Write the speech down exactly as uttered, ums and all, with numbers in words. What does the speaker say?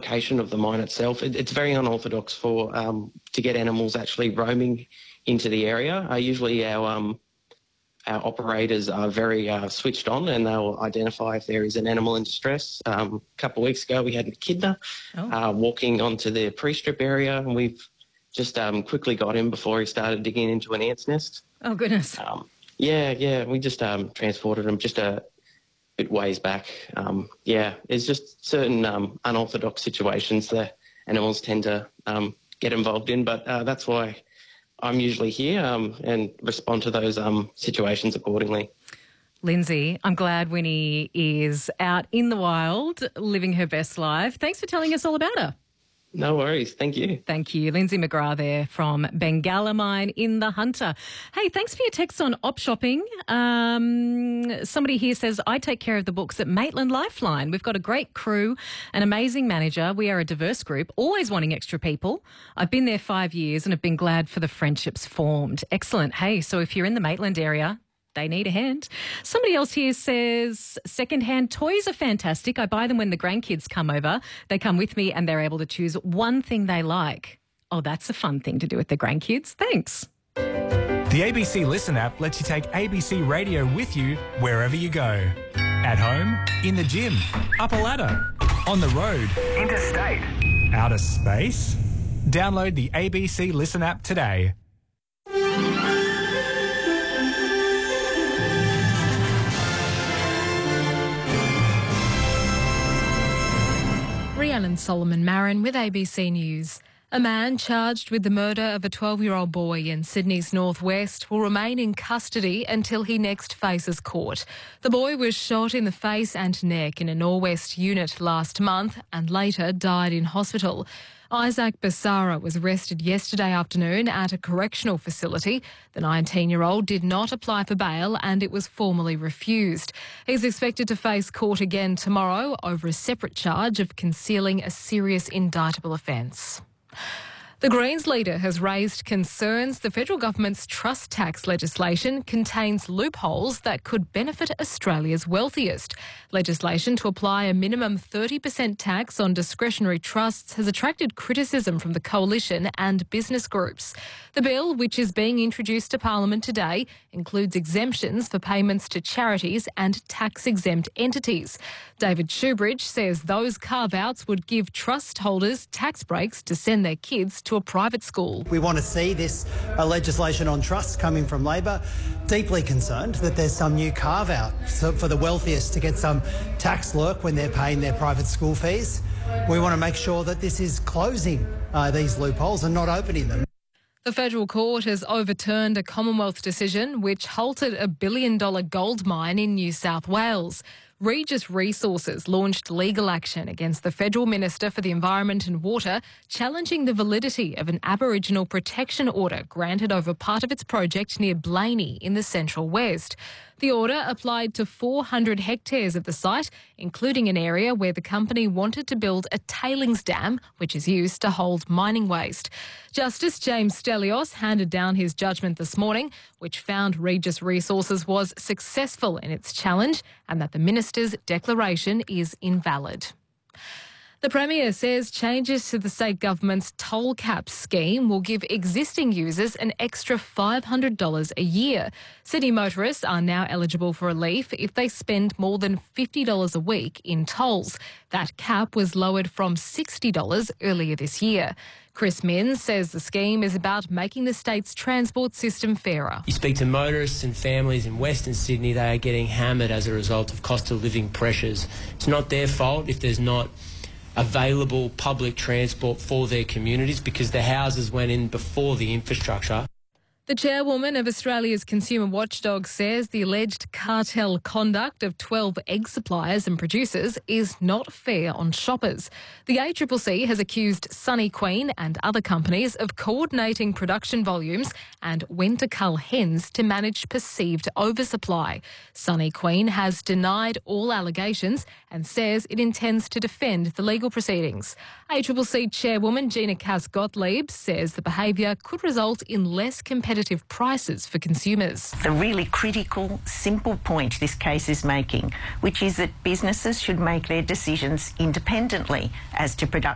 location of the mine itself. It, it's very unorthodox for um, to get animals actually roaming into the area. Uh, usually our um, our operators are very uh, switched on, and they'll identify if there is an animal in distress. Um, a couple of weeks ago, we had an echidna oh. uh, walking onto the pre-strip area, and we've just um, quickly got him before he started digging into an ant's nest. Oh, goodness. Um, yeah, yeah, we just um, transported him just a bit ways back. Um, yeah, there's just certain um, unorthodox situations that animals tend to um, get involved in, but uh, that's why I'm usually here um, and respond to those um, situations accordingly. Lindsay, I'm glad Winnie is out in the wild, living her best life. Thanks for telling us all about her. No worries. Thank you. Thank you. Lindsay McGrath there from Bengalla Mine in the Hunter. Hey, thanks for your text on Op Shopping. Um, somebody here says, I take care of the books at Maitland Lifeline. We've got a great crew, an amazing manager. We are a diverse group, always wanting extra people. I've been there five years and have been glad for the friendships formed. Excellent. Hey, so if you're in the Maitland area, they need a hand. Somebody else here says, second-hand toys are fantastic. I buy them when the grandkids come over. They come with me and they're able to choose one thing they like. Oh, that's a fun thing to do with the grandkids. Thanks. The A B C Listen app lets you take A B C Radio with you wherever you go. At home, in the gym, up a ladder, on the road, interstate, outer space. Download the A B C Listen app today. Rhiannon Solomon Marin with A B C News. A man charged with the murder of a twelve-year-old boy in Sydney's northwest will remain in custody until he next faces court. The boy was shot in the face and neck in a Norwest unit last month and later died in hospital. Isaac Basara was arrested yesterday afternoon at a correctional facility. The nineteen-year-old did not apply for bail and it was formally refused. He's expected to face court again tomorrow over a separate charge of concealing a serious indictable offence. The Greens leader has raised concerns the federal government's trust tax legislation contains loopholes that could benefit Australia's wealthiest. Legislation to apply a minimum thirty percent tax on discretionary trusts has attracted criticism from the coalition and business groups. The bill, which is being introduced to Parliament today, includes exemptions for payments to charities and tax-exempt entities. David Shoebridge says those carve-outs would give trust holders tax breaks to send their kids to a private school. We want to see this uh, legislation on trusts coming from Labor. Deeply concerned that there's some new carve-out so for the wealthiest to get some tax lurk when they're paying their private school fees. We want to make sure that this is closing uh, these loopholes and not opening them. The federal court has overturned a Commonwealth decision which halted a billion-dollar gold mine in New South Wales. Regis Resources launched legal action against the Federal Minister for the Environment and Water, challenging the validity of an Aboriginal protection order granted over part of its project near Blaney in the Central West. The order applied to four hundred hectares of the site, including an area where the company wanted to build a tailings dam, which is used to hold mining waste. Justice James Stelios handed down his judgment this morning, which found Regis Resources was successful in its challenge and that the minister's declaration is invalid. The Premier says changes to the state government's toll cap scheme will give existing users an extra five hundred dollars a year. City motorists are now eligible for relief if they spend more than fifty dollars a week in tolls. That cap was lowered from sixty dollars earlier this year. Chris Minns says the scheme is about making the state's transport system fairer. You speak to motorists and families in Western Sydney, they are getting hammered as a result of cost of living pressures. It's not their fault if there's not available public transport for their communities because the houses went in before the infrastructure. The chairwoman of Australia's Consumer Watchdog says the alleged cartel conduct of twelve egg suppliers and producers is not fair on shoppers. The A C C C has accused Sunny Queen and other companies of coordinating production volumes and when to cull hens to manage perceived oversupply. Sunny Queen has denied all allegations and says it intends to defend the legal proceedings. A C C C chairwoman Gina Cass-Gottlieb says the behaviour could result in less competitive prices for consumers. The really critical, simple point this case is making, which is that businesses should make their decisions independently as to production.